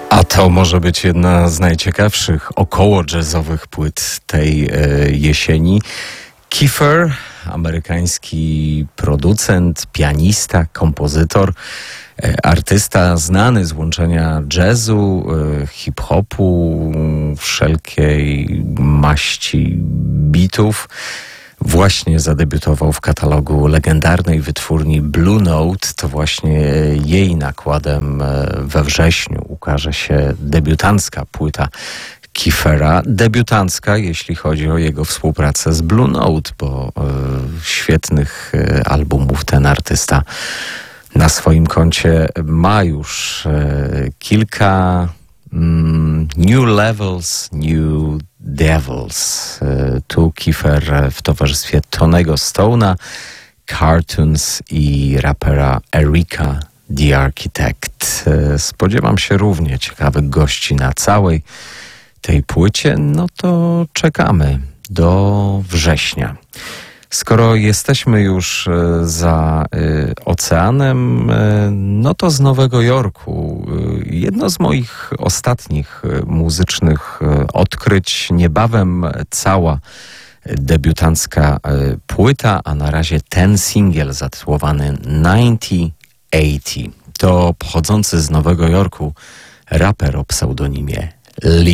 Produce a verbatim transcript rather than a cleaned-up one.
A to może być jedna z najciekawszych około jazzowych płyt tej e, jesieni. Kiefer, amerykański producent, pianista, kompozytor, e, artysta znany z łączenia jazzu, e, hip-hopu, wszelkiej maści bitów. Właśnie zadebiutował w katalogu legendarnej wytwórni Blue Note. To właśnie jej nakładem we wrześniu ukaże się debiutancka płyta Kiefera. Debiutancka, jeśli chodzi o jego współpracę z Blue Note, bo e, świetnych e, albumów ten artysta na swoim koncie ma już e, kilka. Mm, New Levels, New Devils. Tu Kiefer w towarzystwie Tonego Stone'a, Cartoons i rapera Erika The Architect. Spodziewam się równie ciekawych gości na całej tej płycie. No to czekamy do września. Skoro jesteśmy już za oceanem, no to z Nowego Jorku. Jedno z moich ostatnich muzycznych odkryć, niebawem cała debiutancka płyta, a na razie ten singiel zatytułowany dziewięćset osiemdziesiąt. To pochodzący z Nowego Jorku raper o pseudonimie Lil